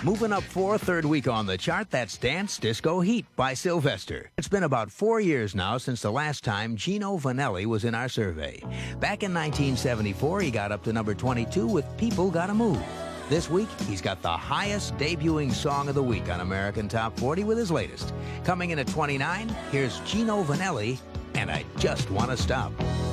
Moving up 4, third week on the chart, that's Dance Disco Heat by Sylvester. It's been about 4 years now since the last time Gino Vanelli was in our survey. Back in 1974, he got up to number 22 with People Gotta Move. This week, he's got the highest debuting song of the week on American Top 40 with his latest. Coming in at 29, here's Gino Vanelli, and I Just Wanna Stop.